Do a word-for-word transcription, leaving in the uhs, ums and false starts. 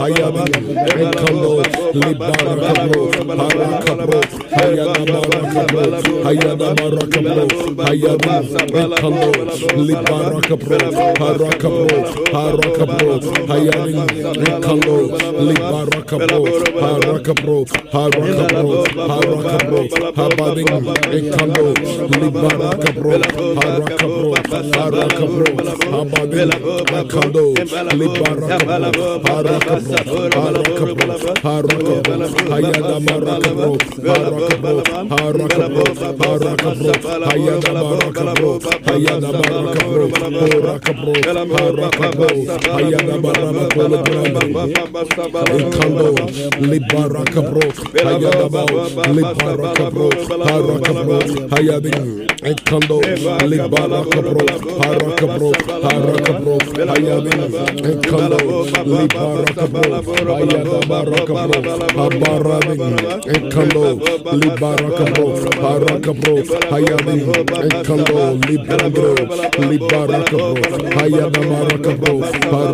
Hayada, Ekando, Libarakabro, Harakabro, Hayada Barakabro, Hayada Barakabro, Hayada, Ekando, Libarakabro, Harakabro, Harakabro, Hayada, Ekando, Libarakabro, Harakabro, Harakabro, Harakabro, Habading, Ekando, Libarakabro, Harakabro, Harakabro, Habading, Ekando, Libarakabro, Harakabro, Harakabro, Harakabro, Hayada Barakabro, Harakabro, Harakabro, Harakabro, Hayada Barakabro, Hayada Barakabro, Harakabro, Harakabro, Hayada Barakabro, Ekando, Libarakabro, Hayada Libarakabro, Harakabro, Hayading, Ekando, Libarakabro, Harakabro, Harakabro, Hayading, Ekando, Libarakabro, Hayada Barakabro, Habarading, Ekando, Libarakabro, Harakabro, Hayading, Ekando, Libarakabro, Libarakabro, Hayada Barakabro,